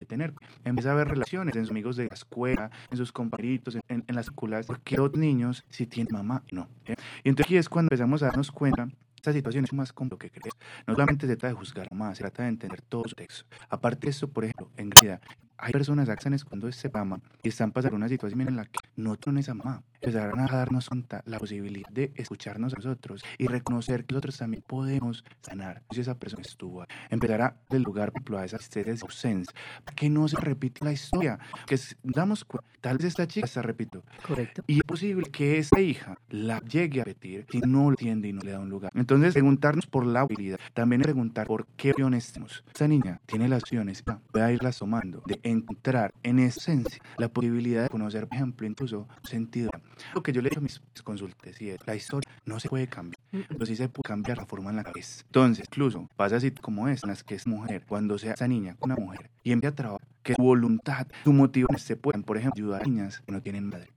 tener. Empieza a ver relaciones en sus amigos de la escuela, en sus compañeritos, en las escuelas, porque los niños sí tienen mamá y no. Y entonces aquí es cuando empezamos a darnos cuenta. Esta situación es más compleja que crees. No solamente se trata de juzgar más, se trata de entender todo su texto. Aparte de esto, por ejemplo, en realidad, hay personas que están escuchando este programa y están pasando una situación en la que no tienen esa mamá. Empezarán a darnos cuenta la posibilidad de escucharnos a nosotros y reconocer que nosotros también podemos sanar. Si esa persona estuvo ahí, empezará del lugar, por ejemplo, a esas historias de ausencia, para que no se repita la historia. Que damos cuenta, tal vez esta chica se repitió. Correcto. Y es posible que esa hija la llegue a repetir si no lo entiende y no le da un lugar. Entonces, preguntarnos por la habilidad, también preguntar por qué opciones tenemos. Esta niña tiene las opciones, voy a irlas tomando, de encontrar en esencia la posibilidad de conocer, por ejemplo, incluso sentido. Lo que yo le digo a mis consultas y es, la historia no se puede cambiar, pero sí se puede cambiar la forma en la que es. Entonces, incluso pasa así como es, en las que es mujer, cuando sea esa niña una mujer y empieza a trabajar, que su voluntad, su motivación se puedan, por ejemplo, ayudar a niñas que no tienen madre.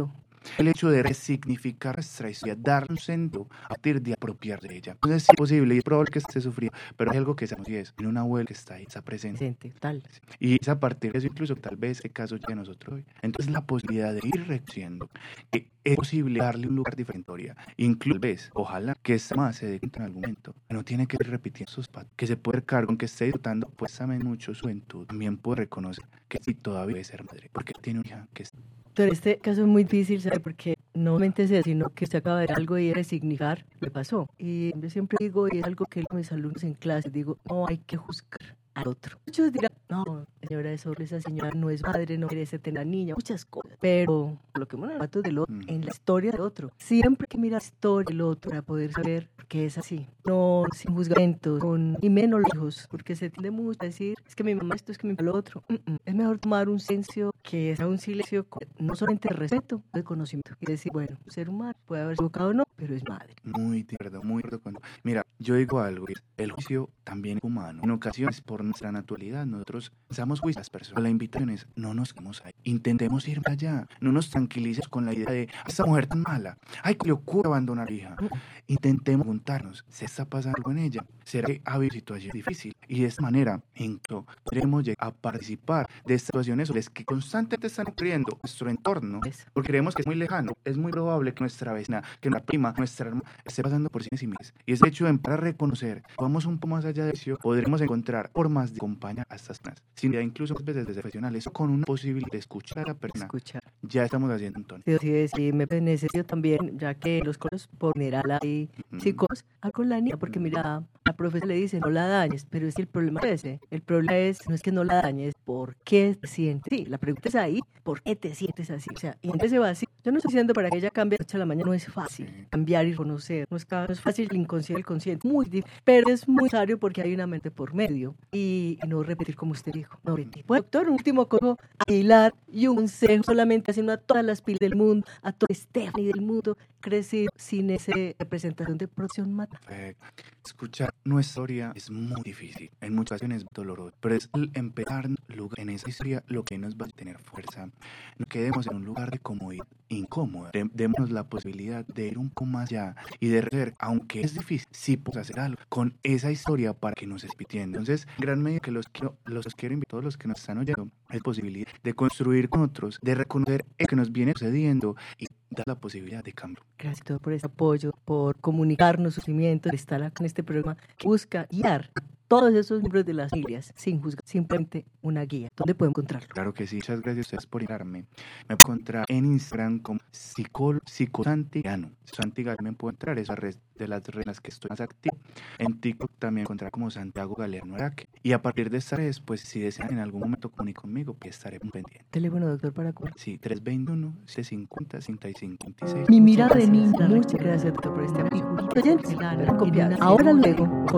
El hecho de resignificar nuestra historia, darle un sentido a partir de apropiar de ella. Entonces sí es posible y es probable que esté sufriendo, pero hay algo que sabemos y es, tiene una abuela que está ahí, está presente. Tal. Y es a partir de eso incluso tal vez el caso ya de nosotros hoy. Entonces la posibilidad de ir reconociendo que es posible darle un lugar diferente a la historia. Incluso tal vez, ojalá que esta más se dé cuenta en algún momento, que no tiene que ir repitiendo sus pasos, que se puede dar cargo, aunque esté disfrutando pues también mucho su juventud, también puede reconocer que sí todavía debe ser madre, porque tiene una hija que es... Pero este caso es muy difícil, ¿sabe? Porque no solamente es eso, sino que se acaba de ver algo y resignificar lo que pasó. Y yo siempre digo, y es algo que a mis alumnos en clase, digo, no hay que juzgar al otro. Muchos dirán, no, señora, esa señora no es madre, no merece tener a niña, muchas cosas. Pero lo que bueno, el del otro, en la historia del otro, siempre hay que mirar la historia del otro para poder saber por qué es así. No sin juzgamientos, y menos los hijos, porque se tiende mucho a decir, es que mi mamá esto, es que mi mamá lo otro. Es mejor tomar un silencio que sea un silencio con, no solamente de respeto, de conocimiento. Y decir, bueno, ser humano puede haber equivocado o no, pero es madre. Muy de acuerdo, muy de acuerdo. Mira, yo digo algo, el juicio también es humano. En ocasiones, por nuestra naturalidad, nosotros pensamos juicios a las personas. La invitación es, no nos quedemos ahí. Intentemos ir más allá. No nos tranquilices con la idea de, esta mujer tan mala. Ay, ¿qué le ocurre abandonar a la hija? Intentemos preguntarnos, ¿se está pasando algo en ella? ¿Será que ha habido situaciones difíciles? Y de esta manera, incluso, podremos llegar a participar de estas situaciones sobre las que constantemente están ocurriendo en nuestro entorno, porque creemos que es muy lejano. Es muy probable que nuestra vecina, que nuestra prima, nuestra hermana, esté pasando por situaciones similares. Y ese hecho de empezar a reconocer, vamos un poco más allá de eso, podremos encontrar formas de acompañar a estas personas, sin ya incluso muchas veces desde profesionales, con una posibilidad de escuchar a la persona. Ya estamos haciendo un tono. Sí, me necesito también, ya que los colegios por general hay psicólogos, con la niña, porque mira, la profesora le dice, no la dañes, pero es que el problema es ese. El problema es, no es que no la dañes, ¿por qué te sientes así? La pregunta es ahí, ¿por qué te sientes así? O sea, y entonces se va así. Yo no estoy diciendo para que ella cambie de noche a la mañana, no es fácil cambiar y conocer, no es fácil el inconsciente, el consciente, muy difícil, pero es muy necesario porque hay una mente por medio y no repetir como usted dijo, no repetir. Bueno, doctor, un último consejo, aislar y un consejo solamente haciendo a todas las pilas del mundo, a toda Stephanie del mundo, crecer sin esa representación de producción mata. Escuchar nuestra historia es muy difícil, en muchas ocasiones es doloroso, pero es el empezar en esa historia lo que nos va a tener fuerza. No quedemos en un lugar de comodidad incómoda, démonos la posibilidad de ir un poco más allá y de ver, aunque es difícil, sí podemos hacer algo con esa historia para que nos repitiendo. Entonces, en gran medida que los quiero invitar, todos los que nos están oyendo, es posibilidad de construir con otros, de reconocer lo que nos viene sucediendo y dar la posibilidad de cambio. Gracias a todos por ese apoyo, por comunicarnos sus sentimientos, de estar acá en este programa que busca guiar a todos esos miembros de las familias sin juzgar, simplemente una guía. ¿Dónde puedo encontrarlo? Claro que sí, muchas gracias a ustedes por invitarme. Me puedo encontrar en Instagram como psicosantigano. Santigano me puedo entrar, esa red de las redes en las que estoy más activo. En TikTok también encontrar como Santiago Galeano Araque. Y a partir de estas redes, pues si desean en algún momento comunicar conmigo, pues estaré muy pendiente. Teléfono, doctor, para cuál? Sí, 321-750-6526. Mi mirada de niña. Muchas gracias, doctor, por este apoyo. Oyentes, ahora luego.